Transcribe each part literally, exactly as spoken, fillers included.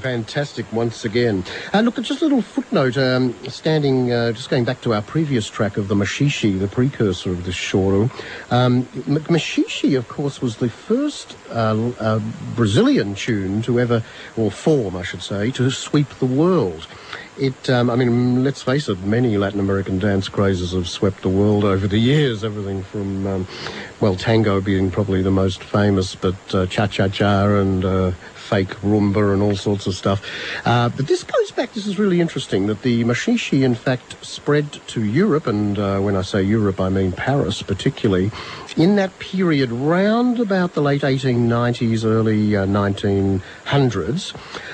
fantastic once again. Uh, look, just a little footnote, um, standing, uh, just going back to our previous track of the Mashishi, the precursor of the choro. Um, Mashishi, of course, was the first uh, uh, Brazilian tune to ever, or form, I should say, to sweep the world. It, um, I mean, let's face it, many Latin American dance crazes have swept the world over the years, everything from, um, well, tango being probably the most famous, but uh, cha-cha-cha and uh, fake rumba and all sorts of stuff. Uh, but this goes back, this is really interesting, that the Mashishi, in fact, spread to Europe, and uh, when I say Europe, I mean Paris particularly, in that period round about the late eighteen nineties, early uh, nineteen hundreds,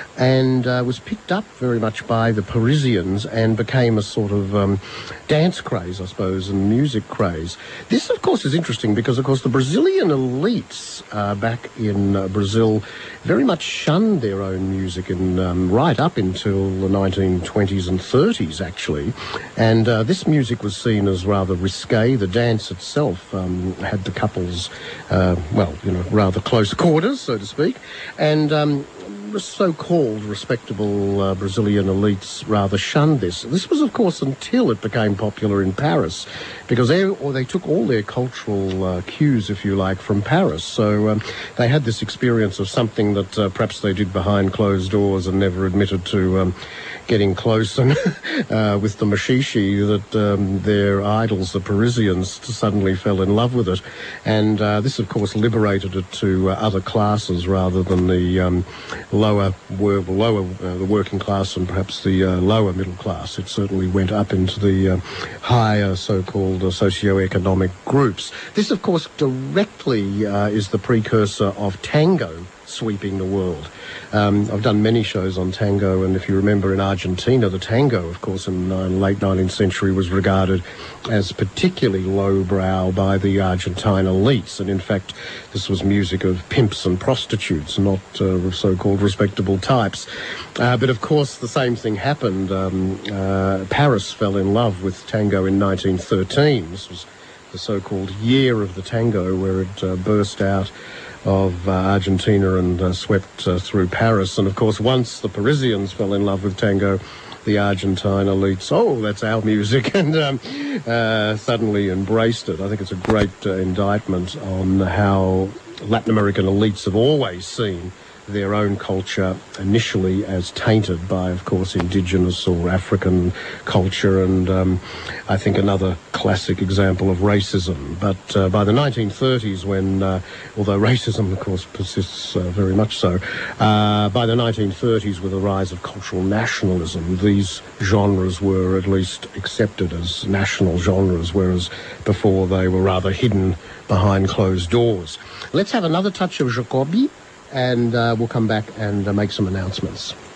and uh, was picked up very much by the Parisians and became a sort of um, dance craze, I suppose, and music craze. This, of course, is interesting because, of course, the Brazilian elites uh, back in uh, Brazil very much shunned their own music, and um, right up until the nineteen twenties and thirties, actually. And uh, this music was seen as rather risque. The dance itself um, had the couples, uh, well, you know, rather close quarters, so to speak. And um, so-called respectable uh, Brazilian elites rather shunned this. This was, of course, until it became popular in Paris, because they, or they took all their cultural uh, cues, if you like, from Paris. So um, they had this experience of something that uh, perhaps they did behind closed doors and never admitted to um, getting close and uh, with the Mashishi, that um, their idols, the Parisians, suddenly fell in love with it. And uh, this, of course, liberated it to uh, other classes rather than the um, lower, lower uh, the working class and perhaps the uh, lower middle class. It certainly went up into the uh, higher so-called uh, socio-economic groups. This, of course, directly uh, is the precursor of tango sweeping the world. Um, I've done many shows on tango, and if you remember in Argentina, the tango, of course, in the late nineteenth century was regarded as particularly lowbrow by the Argentine elites, and in fact this was music of pimps and prostitutes, not uh, so-called respectable types. Uh, but of course the same thing happened. Um, uh, Paris fell in love with tango in nineteen thirteen. This was the so-called year of the tango, where it uh, burst out of uh, Argentina and uh, swept uh, through Paris. And of course, once the Parisians fell in love with tango, the Argentine elites, oh, that's our music, and um, uh, suddenly embraced it. I think it's a great uh, indictment on how Latin American elites have always seen their own culture initially as tainted by, of course, indigenous or African culture, and um, I think another classic example of racism. But uh, by the nineteen thirties, when, uh, although racism, of course, persists uh, very much so, uh, by the nineteen thirties, with the rise of cultural nationalism, these genres were at least accepted as national genres, whereas before they were rather hidden behind closed doors. Let's have another touch of Jacobi, and uh, we'll come back and uh, make some announcements.